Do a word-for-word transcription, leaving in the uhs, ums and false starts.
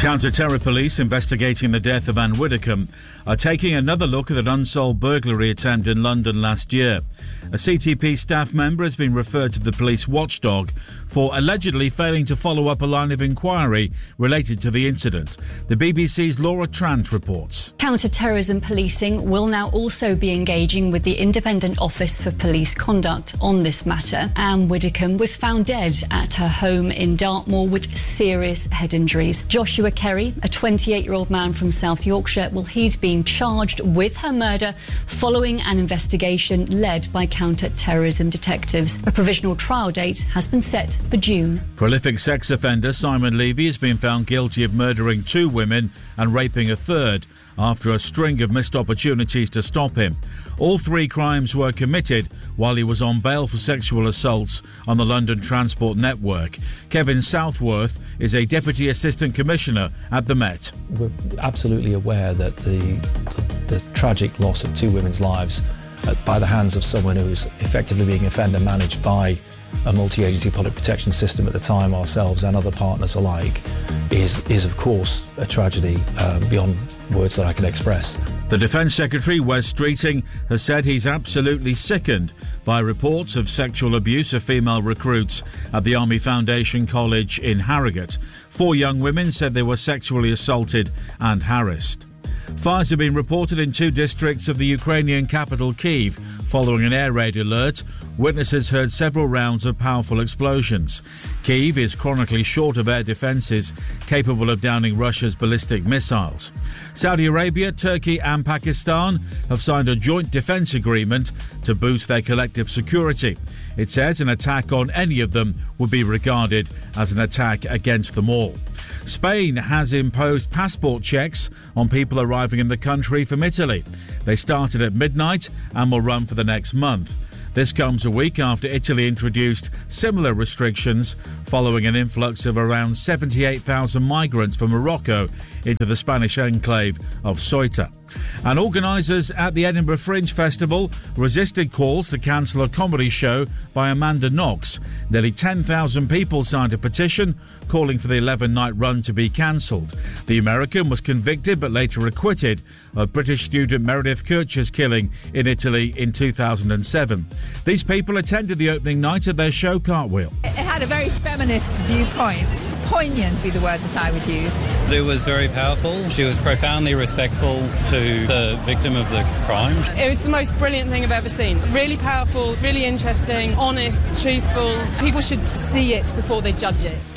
Counter-terror police investigating the death of Anne Widdecombe are taking another look at an unsolved burglary attempt in London last year. A C T P staff member has been referred to the police watchdog for allegedly failing to follow up a line of inquiry related to the incident. The B B C's Laura Trant reports. Counter-terrorism policing will now also be engaging with the Independent Office for Police Conduct on this matter. Anne Widdecombe was found dead at her home in Dartmoor with serious head injuries. Joshua Kerry, a twenty-eight-year-old man from South Yorkshire, well, he's been charged with her murder following an investigation led by counter-terrorism detectives. A provisional trial date has been set for June. Prolific sex offender Simon Levy has been found guilty of murdering two women and raping a third after a string of missed opportunities to stop him. All three crimes were committed while he was on bail for sexual assaults on the London Transport Network. Kevin Southworth is a Deputy Assistant Commissioner at the Met. We're absolutely aware that the, the, the tragic loss of two women's lives uh, by the hands of someone who is effectively being offender managed by a multi-agency public protection system at the time, ourselves and other partners alike, is, is of course a tragedy um, beyond words that I can express. The Defence Secretary, Wes Streeting, has said he's absolutely sickened by reports of sexual abuse of female recruits at the Army Foundation College in Harrogate. Four young women said they were sexually assaulted and harassed. Fires have been reported in two districts of the Ukrainian capital Kyiv following an air raid alert. Witnesses heard several rounds of powerful explosions. Kyiv is chronically short of air defences capable of downing Russia's ballistic missiles. Saudi Arabia, Turkey and Pakistan have signed a joint defence agreement to boost their collective security. It says an attack on any of them would be regarded as an attack against them all. Spain has imposed passport checks on people arriving in the country from Italy. They started at midnight and will run for the next month. This comes a week after Italy introduced similar restrictions following an influx of around seventy-eight thousand migrants from Morocco into the Spanish enclave of Ceuta. And organisers at the Edinburgh Fringe Festival resisted calls to cancel a comedy show by Amanda Knox. Nearly ten thousand people signed a petition calling for the eleven-night run to be cancelled. The American was convicted but later acquitted of British student Meredith Kercher's killing in Italy in two thousand seven. These people attended the opening night of their show Cartwheel. It had a very feminist viewpoint. Poignant would be the word that I would use. It was very powerful. She was profoundly respectful to the victim of the crime. It was the most brilliant thing I've ever seen. Really powerful, really interesting, honest, truthful. People should see it before they judge it.